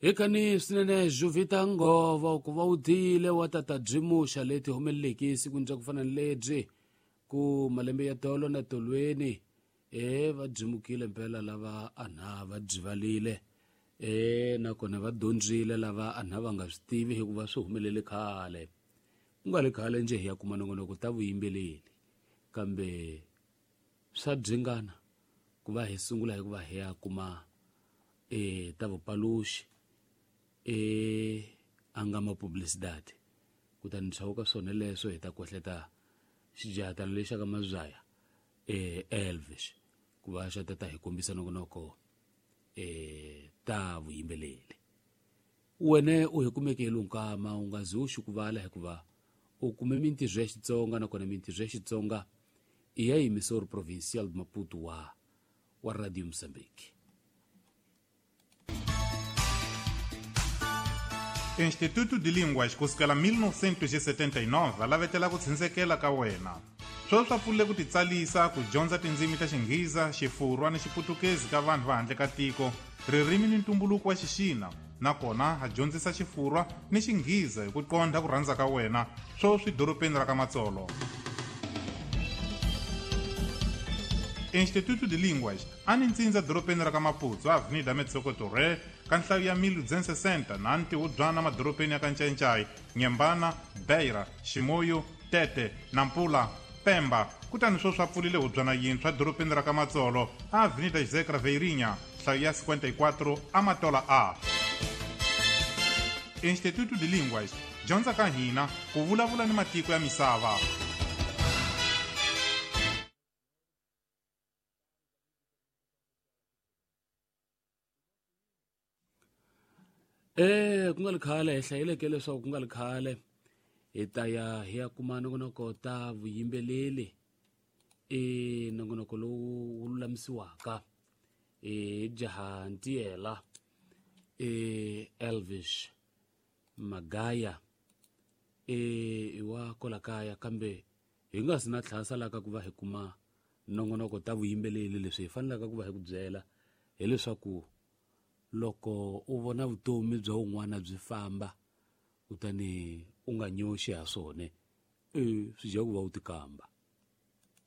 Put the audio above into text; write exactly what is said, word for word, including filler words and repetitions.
Ekani sinene Juvita Ngova kuva udile wa tata Jimusha leti humeleki siku nja kufana ledje ku malembe ya tolo na tolweni e va jimukile mpela lava anha va jivalile e nakona va donjile lava anha va nga swi tivi hikuva swi humelele khale ku nga le khale nje hi ya kuma nongonoko ta vuyimbeleli kambe swa bzingana ku va hi sungula hi ku va hi ya kuma e ta vupaluxi e angama publicidade kutani chauka swona leswo hi ta kohleta xijatana lexa ka mazaya e Elvis ku va xa ta hi kombisa nongonoko e ta vuyimbeleli wene u hi kumeke lunkama u nga zi u xikuvala hikuva u kume mintirho ya Xitsonga nakona mintirho ya Xitsonga i ya emisora provincial Maputo wa wa Radio Mozambique. Instituto de Línguas kusukela mil novecentos e setenta e nove lavetela ku tshindzeleka ka wena swo swa pfule ku titsalisa ku dyondza tindzimi ta Xingheza, Xifurwa ni Xiputukezi ka vanhu va handle ka tiko, ririmi ni ntumbuluko wa Xixina, nakona ha dyondzisa Xifurwa ni Xingheza hi ku qondha ku rhandza ka wena swo swi doropeni ra ka Matsolo. Instituto de Línguas a ni ntsindza doropeni ra ka Maputo, Avenida Metsokotoré, ka nhlayo ya mil duzentos e sessenta na ntiwodzwana madoropeni ya ka Ncencai, Nyembana, Beira, Ximoyo, Tete, Nampula, Pemba, kutani swo swa pfulile udzwana yintshwa doropeni ra ka Matsolo, Avenida José Craveirinha, nhlayo ya cinquenta e quatro, Amatola A. Instituto de Línguas, dyondza ka hina ku vulavula ni matiko ya misava. Eh ku nga likhale hi hlayeleke leswaku ku nga likhale hi ta ya hi ya kuma nongonoko ta vuyimbeleli e nongonoko lowu wu lulamisiwaka e jaha ntiyela e Elvis Magaya e wa kola kaya kambe hi nga sina tlhasa laka ku va hi kuma nongonoko ta vuyimbeleli leswi hi fanelaka ku va hi ku byela hileswaku loko u vona vutomi bya un'wana byi famba kutani u nga nyoxi ha swone e swi dya ku va u tikamba.